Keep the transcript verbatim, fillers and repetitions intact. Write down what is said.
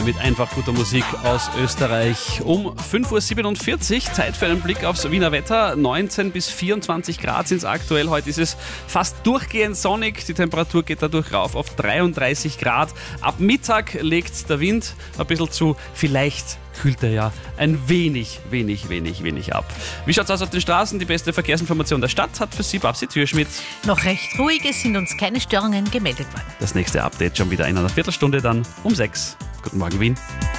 Mit einfach guter Musik aus Österreich. Um fünf Uhr siebenundvierzig, Zeit für einen Blick aufs Wiener Wetter. neunzehn bis vierundzwanzig Grad sind es aktuell. Heute ist es fast durchgehend sonnig. Die Temperatur geht dadurch rauf auf dreiunddreißig Grad. Ab Mittag legt der Wind ein bisschen zu. Vielleicht kühlt er ja ein wenig, wenig, wenig, wenig ab. Wie schaut es aus auf den Straßen? Die beste Verkehrsinformation der Stadt hat für Sie Babsi Türschmidt. Noch recht ruhig, es sind uns keine Störungen gemeldet worden. Das nächste Update schon wieder in einer Viertelstunde, dann um sechs. Guten Morgen, Wien.